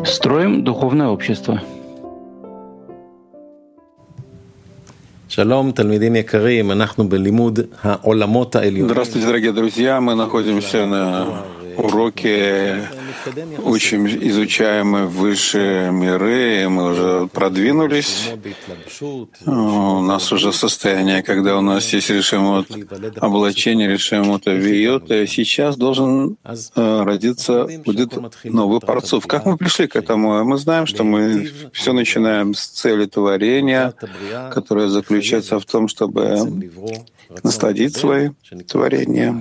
Строим духовное общество. Здравствуйте, дорогие друзья! Мы находимся на уроке, изучаем высшие миры, и мы уже продвинулись. У нас уже состояние, когда у нас есть решимот облачение, решимот авиот, и сейчас должен родиться будет новый парцуф. Как мы пришли к этому? Мы знаем, что мы все начинаем с цели творения, которая заключается в том, чтобы насладить свои творения.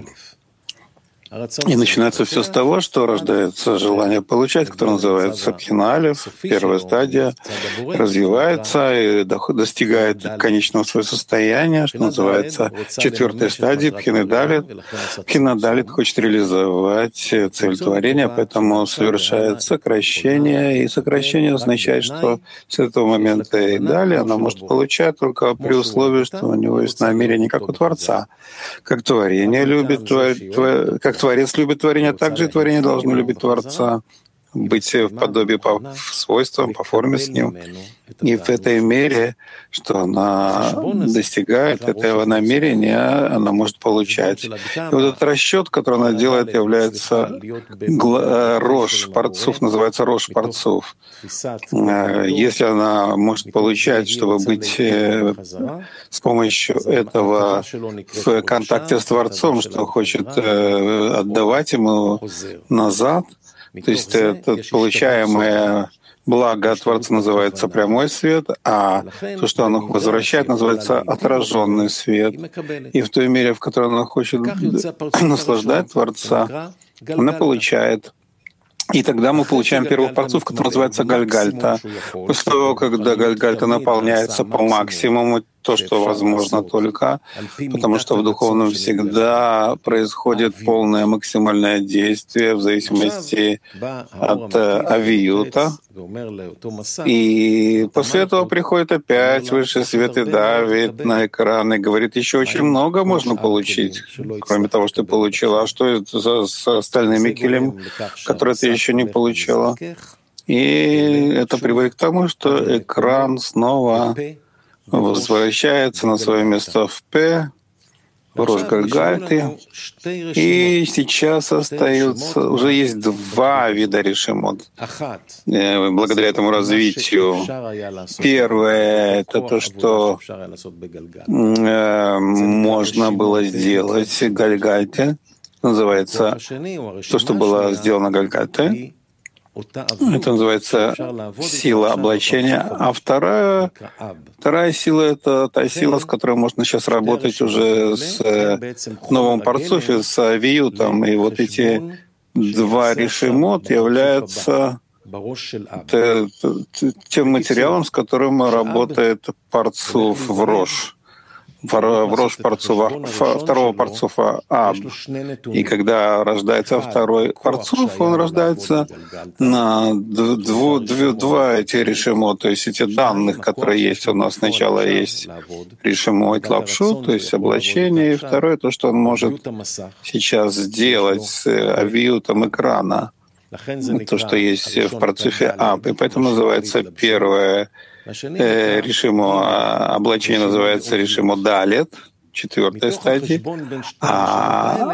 И начинается все с того, что рождается желание получать, которое называется пхина алеф, первая стадия, развивается и достигает конечного своего состояния, что называется четвертой стадии, пхина далит. Пхина далит хочет реализовать цель творения, поэтому совершает сокращение, и сокращение означает, что с этого момента и далее оно может получать только при условии, что у него есть намерение, как у Творца, как творение любит, как Творец любит творение, так же и творение должно любить Творца, быть в подобии по свойствам, по форме с ним. И в этой мере, что она достигает этого намерения, она может получать. И вот этот расчет, который она делает, является рош парцуф, называется рош парцуф. Если она может получать, чтобы быть с помощью этого в контакте с Творцом, что хочет отдавать ему назад, то есть это получаемое благо от Творца называется прямой свет, а то, что оно возвращает, называется отраженный свет. И в той мере, в которой она хочет наслаждать Творца, она получает. И тогда мы получаем первый парцуф, который называется гальгальта. После того, когда гальгальта наполняется по максимуму, то, что возможно только, потому что в духовном всегда происходит полное максимальное действие в зависимости от авиюта. И после этого приходит опять высший свет и давит на экран и говорит, еще очень много можно получить, кроме того, что ты получила. А что с остальными килем, которые ты еще не получила? И это приводит к тому, что экран снова возвращается на свое место в П, в рош гальгальты. И сейчас остается, уже есть два вида решимот. Благодаря этому развитию. Первое — это то, что можно было сделать гальгальте, называется то, что было сделано гальгальте. Это называется сила облачения. А вторая сила — это та сила, с которой можно сейчас работать уже с новым парцуфе, с авиютом. И вот эти два решимот являются тем материалом, с которым работает парцуф в рош. В рош парцуфа, второго парцуфа Аб. И когда рождается второй парцуф, он рождается на два эти решимо, то есть эти данных, которые есть у нас. Сначала есть решимо и лапшу, то есть облачение, и второе — то, что он может сейчас сделать с авиютом экрана, то, что есть в парцуфе Аб. И поэтому называется первое решимо облачение называется решимо далет, четвертой стадии, а